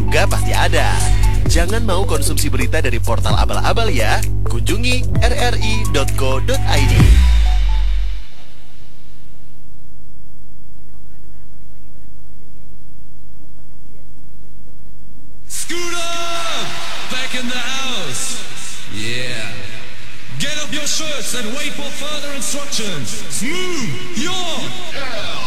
juga pasti ada. Jangan mau konsumsi berita dari portal abal-abal ya. Kunjungi rri.co.id. Scooter! Back in the house! Yeah. Get up your shirts and wait for further instructions. Smooth your